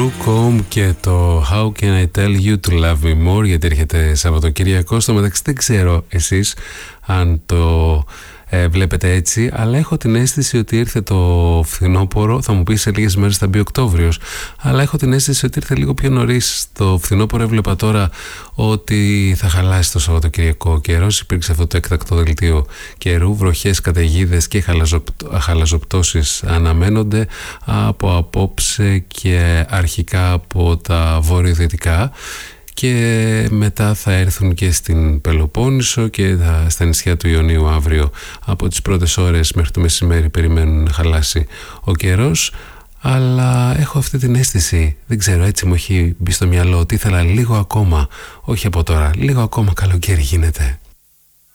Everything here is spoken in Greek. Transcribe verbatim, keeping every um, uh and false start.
Brooke και το How Can I Tell You To Love Me More, γιατί έρχεται Σαββατοκυριακό. Στο μεταξύ δεν ξέρω εσείς αν το ε, βλέπετε έτσι, αλλά έχω την αίσθηση ότι ήρθε το φθινόπωρο. Θα μου πει σε λίγες μέρες θα μπει Οκτώβριος, αλλά έχω την αίσθηση ότι ήρθε λίγο πιο νωρίς το φθινόπωρο. Έβλεπα τώρα ότι θα χαλάσει το Σαββατοκυριακό καιρός. Υπήρξε αυτό το έκτακτο δελτίο καιρού, βροχές, καταιγίδες και χαλαζοπτώσεις αναμένονται από απόψε και αρχικά από τα βορειοδυτικά, και μετά θα έρθουν και στην Πελοπόννησο και στα νησιά του Ιωνίου αύριο. Από τις πρώτες ώρες μέχρι το μεσημέρι περιμένουν να χαλάσει ο καιρός, αλλά έχω αυτή την αίσθηση, δεν ξέρω, έτσι μου έχει μπει στο μυαλό ότι ήθελα λίγο ακόμα, όχι από τώρα, λίγο ακόμα καλοκαίρι γίνεται.